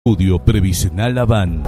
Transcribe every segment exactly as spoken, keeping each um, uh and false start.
Estudio Previsional Avan.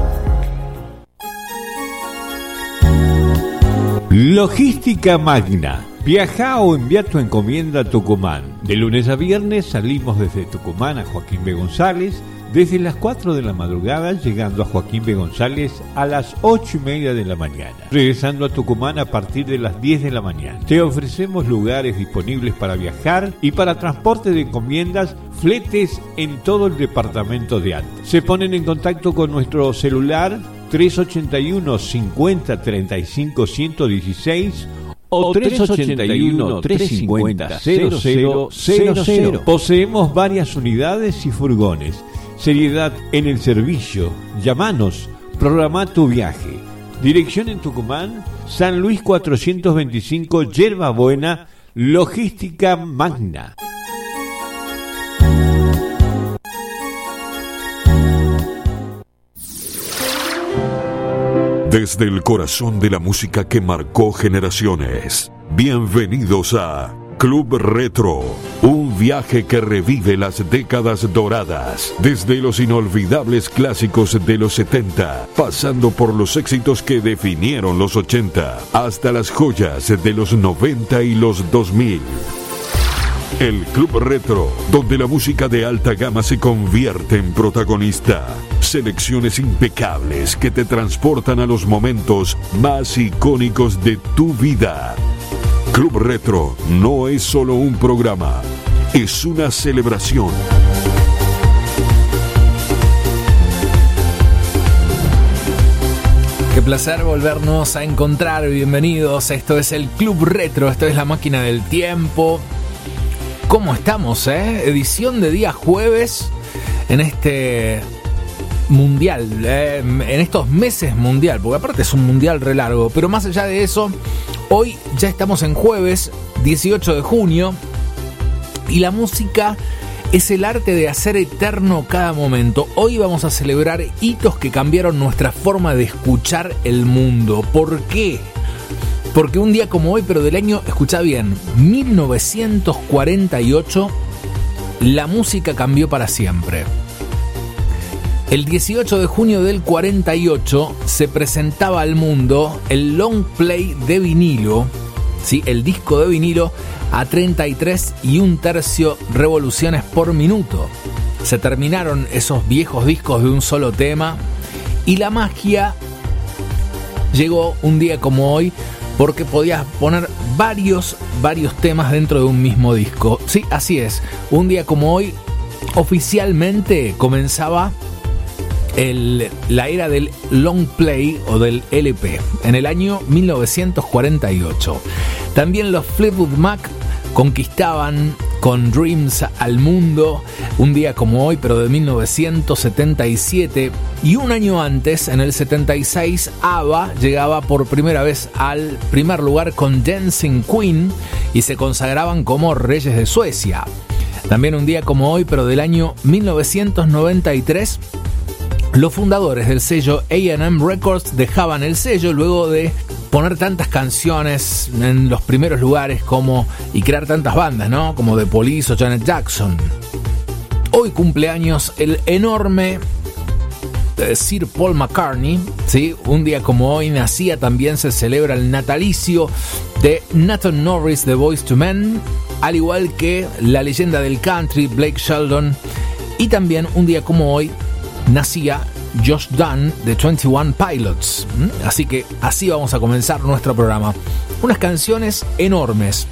Logística Magna. Viaja o envía tu encomienda a Tucumán. De lunes a viernes salimos desde Tucumán a Joaquín B. González desde las cuatro de la madrugada, llegando a Joaquín B. González a las ocho y media de la mañana, regresando a Tucumán a partir de las diez de la mañana. Te ofrecemos lugares disponibles para viajar y para transporte de encomiendas, fletes en todo el departamento de Alto. Se ponen en contacto con nuestro celular tres ochenta y uno, cincuenta, treinta y cinco, ciento dieciséis o tres ochenta y uno, trescientos cincuenta, cero cero cero cero. Poseemos varias unidades y furgones. Seriedad en el servicio. Llámanos, programa tu viaje. Dirección en Tucumán, San Luis cuatrocientos veinticinco, Yerba Buena, Logística Magna. Desde el corazón de la música que marcó generaciones, bienvenidos a Club Retro, un viaje que revive las décadas doradas, desde los inolvidables clásicos de los setenta, pasando por los éxitos que definieron los ochenta, hasta las joyas de los noventa y los dos mil. El Club Retro, donde la música de alta gama se convierte en protagonista. Selecciones impecables que te transportan a los momentos más icónicos de tu vida. Club Retro no es solo un programa, es una celebración. Qué placer volvernos a encontrar, bienvenidos. Esto es el Club Retro, esto es la máquina del tiempo. ¿Cómo estamos, eh? Edición de día jueves en este mundial, eh, en estos meses mundial, porque aparte es un mundial re largo, pero más allá de eso, hoy ya estamos en jueves dieciocho de junio y la música es el arte de hacer eterno cada momento. Hoy vamos a celebrar hitos que cambiaron nuestra forma de escuchar el mundo. ¿Por qué? Porque un día como hoy, pero del año, escucha bien, mil novecientos cuarenta y ocho, la música cambió para siempre. El dieciocho de junio del cuarenta y ocho se presentaba al mundo el long play de vinilo, ¿sí? El disco de vinilo a treinta y tres y un tercio revoluciones por minuto. Se terminaron esos viejos discos de un solo tema y la magia llegó un día como hoy, porque podías poner varios, varios temas dentro de un mismo disco. Sí, así es. Un día como hoy, oficialmente comenzaba el, la era del long play o del L P, en el año mil novecientos cuarenta y ocho. También los Fleetwood Mac conquistaban con Dreams al mundo, un día como hoy, pero de mil novecientos setenta y siete. Y un año antes, en el setenta y seis, ABBA llegaba por primera vez al primer lugar con Dancing Queen y se consagraban como reyes de Suecia. También un día como hoy, pero del año mil novecientos noventa y tres, los fundadores del sello A and M Records dejaban el sello luego de poner tantas canciones en los primeros lugares como y crear tantas bandas, ¿no? Como The Police o Janet Jackson. Hoy cumpleaños el enorme eh, Sir Paul McCartney, ¿sí? Un día como hoy nacía, también se celebra el natalicio de Nathan Norris de Boyz two Men, al igual que la leyenda del country Blake Shelton, y también un día como hoy nacía Josh Dun de veintiuno Pilots. Así que así vamos a comenzar nuestro programa. Unas canciones enormes.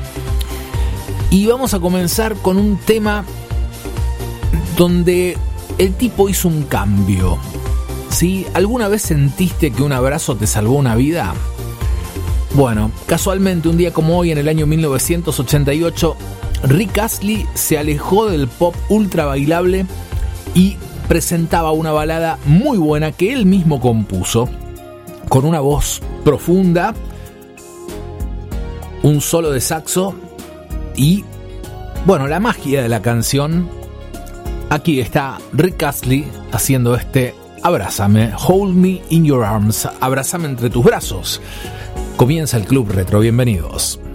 Y vamos a comenzar con un tema donde el tipo hizo un cambio. ¿Sí? ¿Alguna vez sentiste que un abrazo te salvó una vida? Bueno, casualmente un día como hoy, en el año mil novecientos ochenta y ocho, Rick Astley se alejó del pop ultra bailable y presentaba una balada muy buena que él mismo compuso, con una voz profunda, un solo de saxo y, bueno, la magia de la canción. Aquí está Rick Astley haciendo este Abrázame, Hold Me in Your Arms, abrázame entre tus brazos. Comienza el Club Retro, bienvenidos.